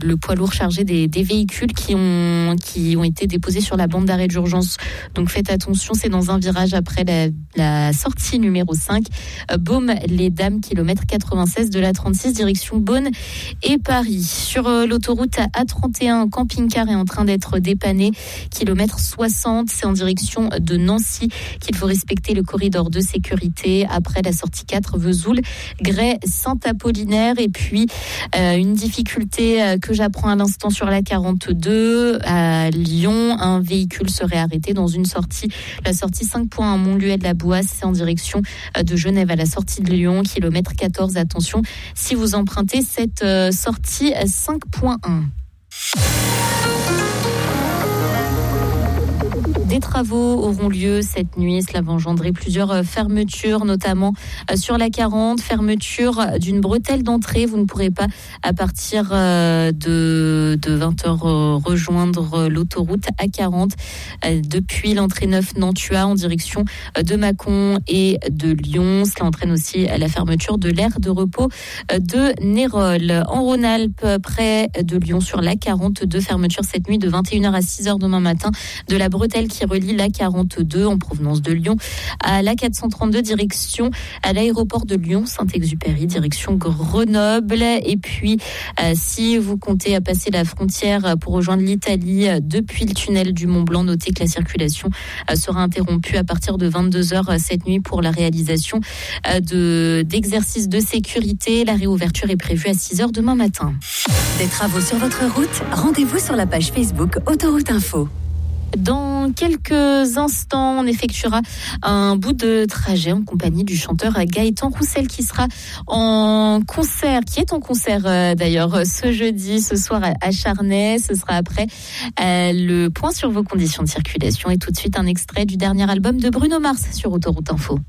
le poids lourd chargé des véhicules qui ont été déposés sur la bande d'arrêt d'urgence. Donc faites attention, c'est dans un virage après la sortie numéro 5, Baume-les-Dames, kilomètre 96 de la 36, direction Beaune et Paris. Sur l'autoroute A31, un camping-car est en train d'être dépanné, kilomètre 60, c'est en direction de Nancy qu'il faut respecter le corridor de sécurité après la sortie 4, Vesoul, Grès, Saint-Apollinaire. Et puis une difficulté que j'apprends à l'instant sur la 42 à Lyon, un véhicule serait arrêté dans une sortie, la sortie 5.1 Montluet de la Boisse, c'est en direction de Genève à la sortie de Lyon, kilomètre 14. Attention si vous empruntez cette sortie 5.1. Des travaux auront lieu cette nuit. Cela va engendrer plusieurs fermetures, notamment sur la 40. Fermeture d'une bretelle d'entrée. Vous ne pourrez pas, à partir de 20h, rejoindre l'autoroute A40 depuis l'entrée 9 Nantua en direction de Mâcon et de Lyon. Cela entraîne aussi la fermeture de l'aire de repos de Nérol. En Rhône-Alpes, près de Lyon, sur la 42, fermeture cette nuit de 21h à 6h demain matin de la bretelle qui relie la 42 en provenance de Lyon à la 432 direction à l'aéroport de Lyon Saint-Exupéry direction Grenoble. Et puis si vous comptez passer la frontière pour rejoindre l'Italie depuis le tunnel du Mont-Blanc, notez que la circulation sera interrompue à partir de 22h cette nuit pour la réalisation d'exercices de sécurité. La réouverture est prévue à 6h demain matin. Des travaux sur votre route? Rendez-vous sur la page Facebook Autoroute Info. Dans quelques instants, on effectuera un bout de trajet en compagnie du chanteur Gaëtan Roussel qui est en concert d'ailleurs ce jeudi, ce soir à Charnay. Ce sera après le point sur vos conditions de circulation et tout de suite un extrait du dernier album de Bruno Mars sur Autoroute Info.